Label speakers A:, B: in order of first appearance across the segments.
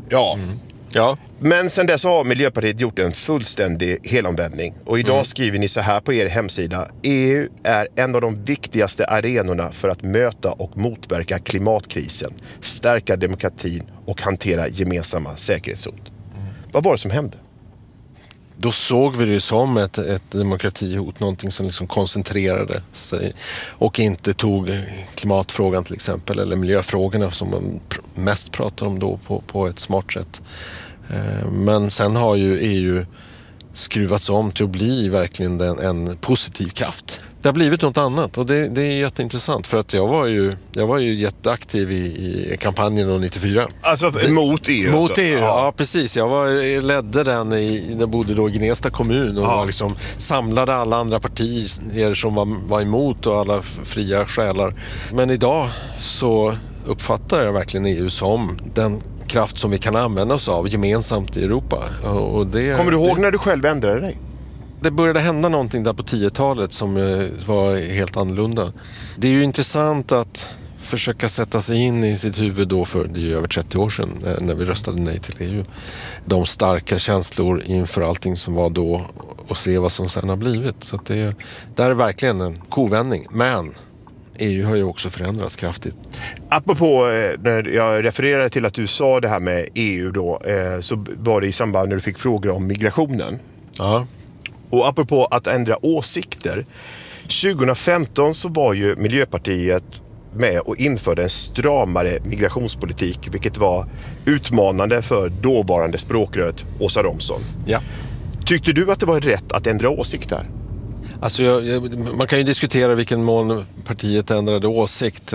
A: Ja.
B: Ja.
A: Men sen dess har Miljöpartiet gjort en fullständig helomvändning. Och idag skriver ni så här på er hemsida: EU är en av de viktigaste arenorna för att möta och motverka klimatkrisen, stärka demokratin och hantera gemensamma säkerhetshot. Vad var det som hände?
B: Då såg vi det som ett demokratihot, någonting som liksom koncentrerade sig och inte tog klimatfrågan till exempel, eller miljöfrågorna som man mest pratar om då på ett smart sätt. Men sen har ju EU skruvats om till att bli verkligen en positiv kraft. Det har blivit något annat och det är jätteintressant, för att jag var ju jätteaktiv i kampanjen 94.
A: Alltså mot EU?
B: Mot EU, ja precis. Jag ledde den jag bodde då i Gnesta kommun och var liksom, samlade alla andra partier som var emot och alla fria själar. Men idag så uppfattar jag verkligen EU som den kraft som vi kan använda oss av gemensamt i Europa. Och
A: kommer du ihåg när du själv ändrade dig?
B: Det började hända någonting där på 10-talet som var helt annorlunda. Det är ju intressant att försöka sätta sig in i sitt huvud då, för det är ju över 30 år sedan när vi röstade nej till EU. De starka känslor inför allting som var då och se vad som sen har blivit. Så att det är verkligen en kovändning. Men EU har ju också förändrats kraftigt.
A: Apropå när jag refererade till att du sa det här med EU då, så var det i samband när du fick frågor om migrationen.
B: Ja.
A: Och apropå att ändra åsikter, 2015 så var ju Miljöpartiet med och införde en stramare migrationspolitik, vilket var utmanande för dåvarande språkröret Åsa Romson.
B: Ja.
A: Tyckte du att det var rätt att ändra åsikter?
B: Alltså man kan ju diskutera vilken mån partiet ändrade åsikt.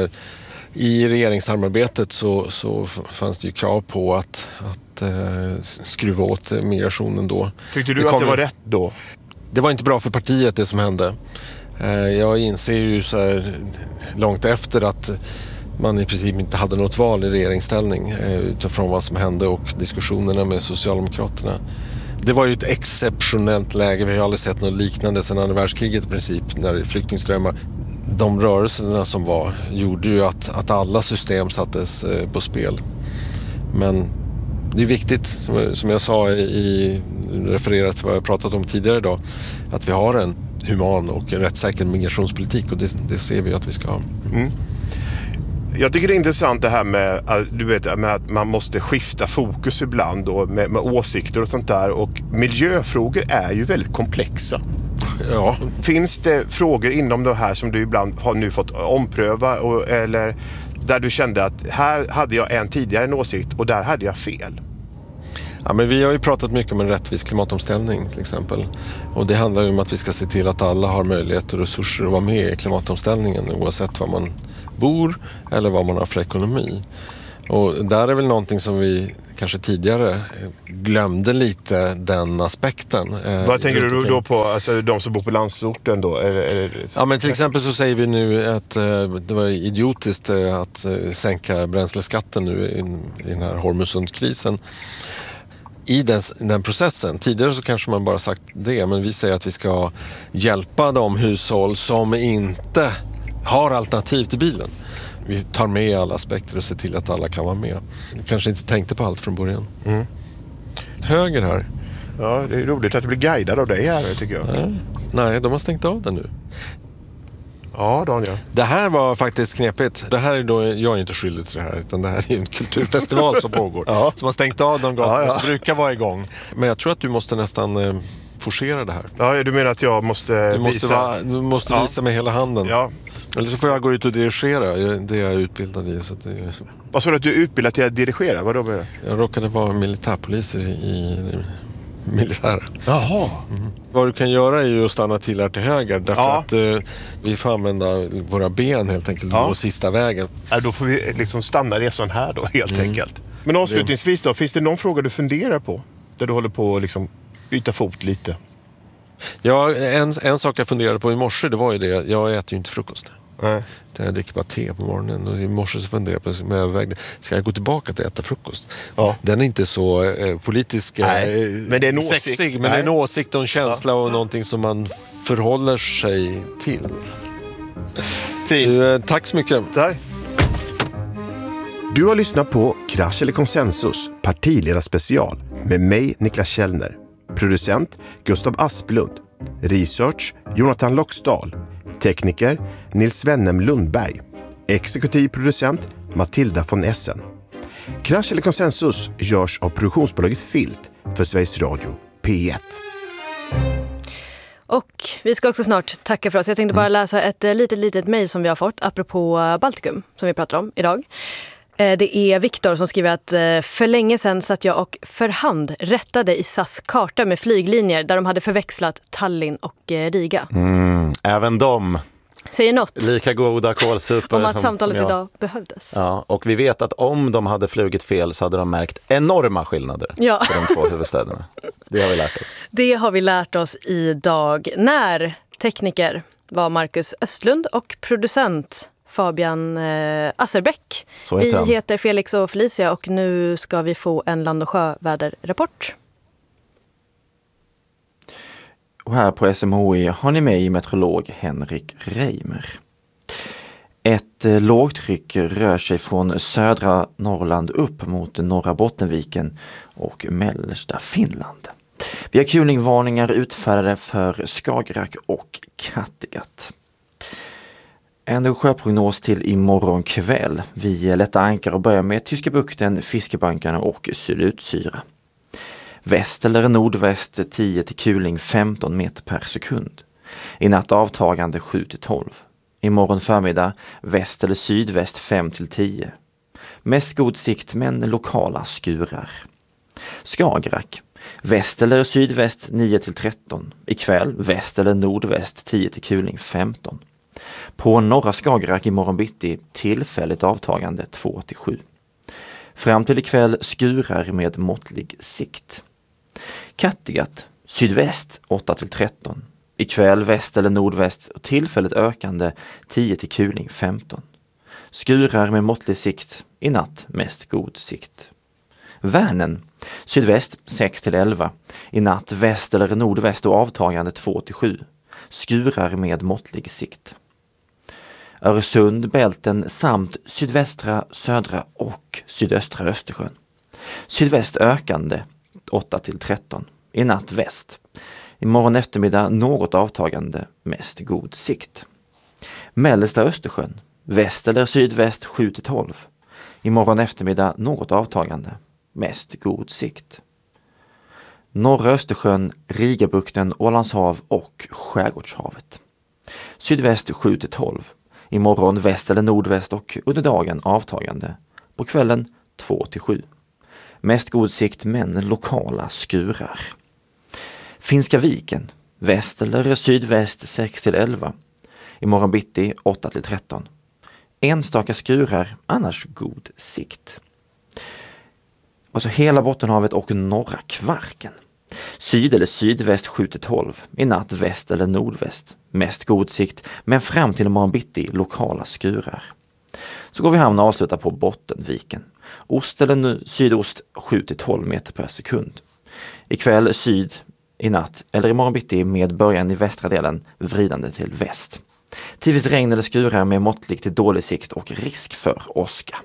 B: I regeringssamarbetet så fanns det ju krav på att skruva åt migrationen då.
A: Tyckte du att det var rätt då?
B: Det var inte bra för partiet det som hände. Jag inser ju så här långt efter att man i princip inte hade något val i regeringsställning utifrån vad som hände och diskussionerna med Socialdemokraterna. Det var ju ett exceptionellt läge. Vi har aldrig sett något liknande sedan andra världskriget i princip, när flyktingströmmar. De rörelserna som var gjorde ju att alla system sattes på spel. Men det är viktigt, som jag sa i refererat till vad jag pratat om tidigare idag, att vi har en human och rättssäker migrationspolitik, och det ser vi att vi ska ha.
A: Mm. Jag tycker det är intressant det här med, du vet, med att man måste skifta fokus ibland och med åsikter och sånt där, och miljöfrågor är ju väldigt komplexa.
B: Ja.
A: Finns det frågor inom det här som du ibland har nu fått ompröva eller där du kände att här hade jag tidigare en åsikt och där hade jag fel?
B: Ja, men vi har ju pratat mycket om en rättvis klimatomställning till exempel. Och det handlar ju om att vi ska se till att alla har möjlighet och resurser att vara med i klimatomställningen oavsett var man bor eller vad man har för ekonomi. Och där är väl någonting som vi kanske tidigare glömde lite, den aspekten.
A: Vad tänker du då på, alltså de som bor på landsorten då?
B: Ja, men till exempel så säger vi nu att det var idiotiskt att sänka bränsleskatten nu i den här Hormuzsundkrisen. I den processen, tidigare så kanske man bara sagt det, men vi säger att vi ska hjälpa de hushåll som inte har alternativ till bilen. Vi tar med alla aspekter och ser till att alla kan vara med. Kanske inte tänkte på allt från början. Mm. Höger här.
A: Ja, det är roligt att det blir guidad av dig här, tycker jag.
B: Nej, de har stängt av den nu.
A: Ja, Daniel.
B: Det här var faktiskt knepigt. Det här är då, jag är inte skyldig till det här, utan det här är en kulturfestival som pågår. Ja. Som har stängt av de gånger som brukar vara igång. Men jag tror att du måste nästan forcera det här.
A: Ja, du menar att jag måste visa?
B: Du måste visa med hela handen.
A: Ja.
B: Eller så får jag gå ut och dirigera. Det är jag utbildad i. Så att det...
A: Vad sa du att du är utbildad till att dirigera? Vad då menar du?
B: Jag råkade vara militärpoliser i militären.
A: Jaha.
B: Mm. Vad du kan göra är ju att stanna till här till höger. Därför att vi får använda våra ben helt enkelt på sista vägen.
A: Ja, då får vi liksom stanna resan här då helt enkelt. Men avslutningsvis då, finns det någon fråga du funderar på? Där du håller på att liksom byta fot lite?
B: Ja, en sak jag funderade på i morse, det var ju det. Jag äter ju inte frukost.
A: Nej.
B: Jag dricker bara te på morgonen. Och i morse så funderade jag på om jag övervägde, ska jag gå tillbaka till att äta frukost? Ja. Den är inte så politisk,
A: men det är en
B: sexig, men det är en åsikt och en känsla och någonting som man förhåller sig till.
A: Fint.
B: Tack så mycket.
A: Tack. Du har lyssnat på Krasch eller konsensus, partiledarspecial med mig Niklas Källner. Producent Gustav Asplund. Research Jonathan Loxdal. Tekniker Nils Wennem Lundberg. Exekutiv producent Matilda von Essen. Krasch eller konsensus görs av produktionsbolaget Filt för Sveriges Radio P1.
C: Och vi ska också snart tacka för oss. Jag tänkte bara läsa ett litet mejl som vi har fått apropå Baltikum som vi pratar om idag. Det är Viktor som skriver att för länge sedan satt jag och för hand rättade i SAS karta med flyglinjer där de hade förväxlat Tallinn och Riga.
D: Även de
C: säger något
D: lika goda kålsupare
C: om att
D: som
C: samtalet
D: jag.
C: idag behövdes.
D: Ja, och vi vet att om de hade flugit fel så hade de märkt enorma skillnader på de två huvudstäderna. Det har vi lärt oss. Det
C: har vi lärt oss idag. När tekniker var Marcus Östlund och producent Fabian Asserbäck. Vi heter Felix och Felicia och nu ska vi få en land- och sjöväderrapport.
E: Och här på SMHI har ni med i meteorolog Henrik Reimer. Ett lågtryck rör sig från södra Norrland upp mot norra Bottenviken och mellersta Finland. Vi har kulingvarningar utfärdade för Skagerrak och Kattegatt. En sjöprognos till imorgon kväll. Vi lättar ankar och börjar med Tyska bukten, Fiskebankarna och Sydutsyra. Väst eller nordväst 10 till kuling 15 meter per sekund. I natt avtagande 7 till 12. Imorgon förmiddag väst eller sydväst 5 till 10. Mest god sikt men lokala skurar. Skagerrak. Väst eller sydväst 9 till 13. Ikväll väst eller nordväst 10 till kuling 15. På norra Skagerrak imorgon bitti tillfälligt avtagande 2 till 7. Fram till ikväll skurar med måttlig sikt. Kattegatt, sydväst 8 till 13. Ikväll väst eller nordväst tillfälligt ökande 10 till kuling 15. Skurar med måttlig sikt, i natt mest god sikt. Värnen, sydväst 6 till 11. I natt väst eller nordväst och avtagande 2 till 7. Skurar med måttlig sikt. Öresund, Bälten samt sydvästra, södra och sydöstra Östersjön. Sydväst ökande 8 till 13. I natt väst. Imorgon eftermiddag något avtagande, mest god sikt. Mellersta Östersjön. Väst eller sydväst 7 till 12. Imorgon eftermiddag något avtagande, mest god sikt. Norra Östersjön, Rigabukten, Ålandshav och Skärgårdshavet. Sydväst 7 till 12. Imorgon väst eller nordväst och under dagen avtagande. På kvällen 2 till 7. Mest god sikt men lokala skurar. Finska viken. Väst eller sydväst 6 till 11. Imorgon bitti 8 till 13. Enstaka skurar, annars god sikt. Och så hela Bottenhavet och norra Kvarken. Syd eller sydväst 7 till 12. I natt väst eller nordväst. Mest god sikt, men fram till imorgon bitti lokala skurar. Så går vi hamn och avslutar på Bottenviken. Ost eller sydost 7 till 12 meter per sekund. Ikväll syd, i natt eller imorgon bitti med början i västra delen vridande till väst. Tidvis regn eller skurar med måttlig till dålig sikt och risk för åska.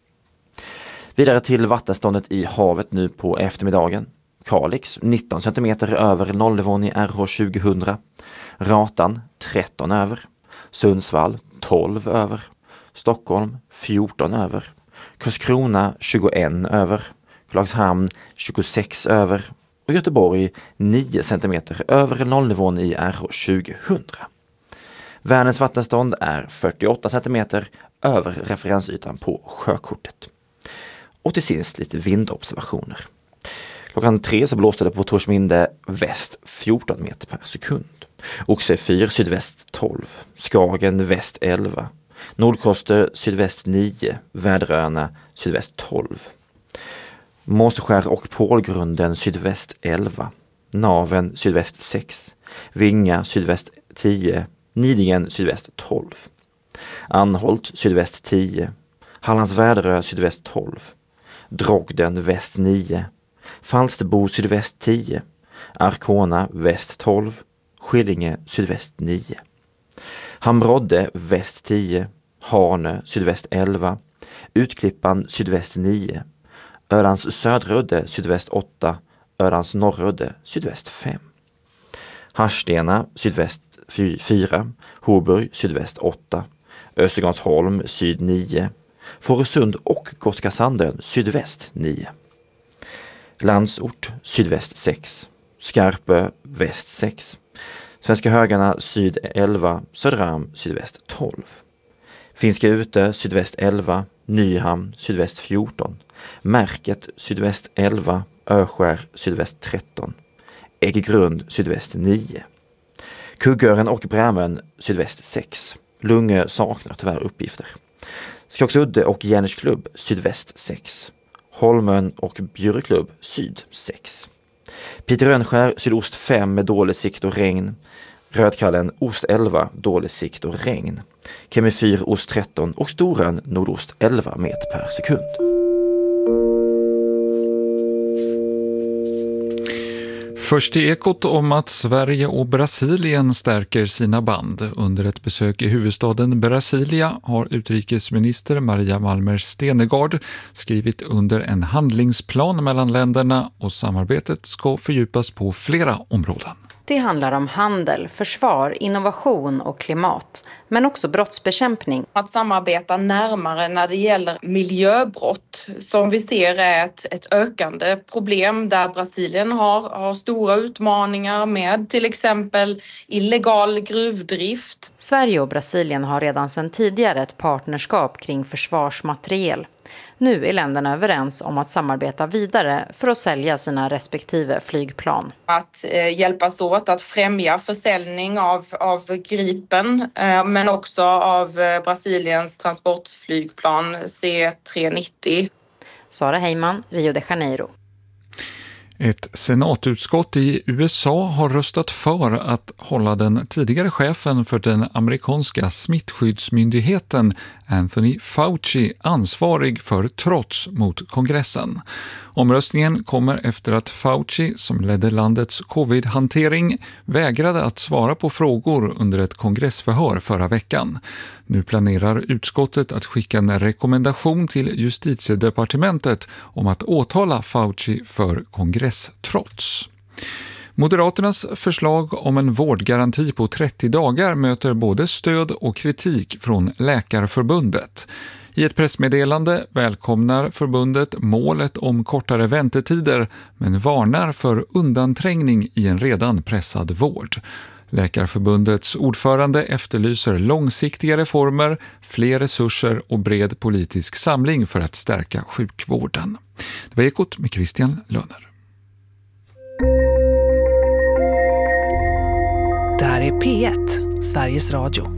E: Vidare till vattenståndet i havet nu på eftermiddagen. Kalix 19 cm över nollnivån i RH 2000. Ratan 13 över. Sundsvall 12 över. Stockholm 14 över. Karlskrona 21 över. Klagshamn 26 över. Och Göteborg 9 cm över nollnivån i RH 2000. Värnens vattenstånd är 48 cm över referensytan på sjökortet. Och till sist lite vindobservationer. Klockan 3 så blåste det på Torsminde väst 14 meter per sekund. Oxe 4 sydväst 12. Skagen väst 11. Nordkoster sydväst 9. Väderöarna sydväst 12. Måseskär och Pålgrunden sydväst 11. Naven sydväst 6. Vinga sydväst 10. Nidingen sydväst 12. Anholt sydväst 10. Hallands Väderö sydväst 12. Drogden väst 9. Falsterbo sydväst 10. Arkona väst 12. Skillinge sydväst 9. Hamrodde väst 10. Hanö sydväst 11. Utklippan sydväst 9, Ölands södra sydväst 8, Ölands norra sydväst 5. Harstena sydväst 4, Hoburg sydväst 8, Östergarnsholm syd 9, Fårösund och Gotska Sandön sydväst 9. Landsort sydväst 6, Skarpö väst 6, Svenska Högarna syd 11, Söderarm sydväst 12. Finska Ute sydväst 11, Nyhamn sydväst 14, Märket sydväst 11, Öskär sydväst 13, Äggegrund sydväst 9, Kuggören och Brämön sydväst 6. Lungö saknar tyvärr uppgifter. Skagsudde och Järnsklubb sydväst 6. Holmön och Bjureklubb syd 6. Piteå-Rönnskär sydost 5 med dålig sikt och regn. Rödkallen ost 11 dålig sikt och regn. Kemifyr ost 13 och Storön nordost 11 meter per sekund.
F: Först i Ekot om att Sverige och Brasilien stärker sina band. Under ett besök i huvudstaden Brasilia har utrikesminister Maria Malmer Stenergard skrivit under en handlingsplan mellan länderna och samarbetet ska fördjupas på flera områden.
G: Det handlar om handel, försvar, innovation och klimat, men också brottsbekämpning.
H: Att samarbeta närmare när det gäller miljöbrott som vi ser är ett ökande problem där Brasilien har stora utmaningar med till exempel illegal gruvdrift.
G: Sverige och Brasilien har redan sedan tidigare ett partnerskap kring försvarsmateriel. Nu är länderna överens om att samarbeta vidare för att sälja sina respektive flygplan.
H: Att hjälpas åt att främja försäljning av Gripen men också av Brasiliens transportflygplan C-390.
G: Sara Heyman, Rio de Janeiro.
F: Ett senatutskott i USA har röstat för att hålla den tidigare chefen för den amerikanska smittskyddsmyndigheten Anthony Fauci ansvarig för trots mot kongressen. Omröstningen kommer efter att Fauci, som ledde landets covid-hantering, vägrade att svara på frågor under ett kongressförhör förra veckan. Nu planerar utskottet att skicka en rekommendation till justitiedepartementet om att åtala Fauci för kongresstrots. Moderaternas förslag om en vårdgaranti på 30 dagar möter både stöd och kritik från Läkarförbundet. I ett pressmeddelande välkomnar förbundet målet om kortare väntetider men varnar för undanträngning i en redan pressad vård. Läkarförbundets ordförande efterlyser långsiktiga reformer, fler resurser och bred politisk samling för att stärka sjukvården. Det var Ekot med Christian Löner.
I: Det här är P1, Sveriges Radio.